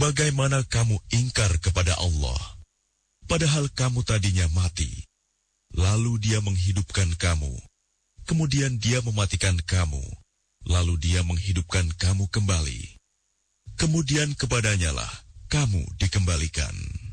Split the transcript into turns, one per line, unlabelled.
Bagaimana kamu ingkar kepada Allah, padahal kamu tadinya mati, lalu Dia menghidupkan kamu, kemudian Dia mematikan kamu, lalu Dia menghidupkan kamu kembali. Kemudian kepadanya lah kamu dikembalikan.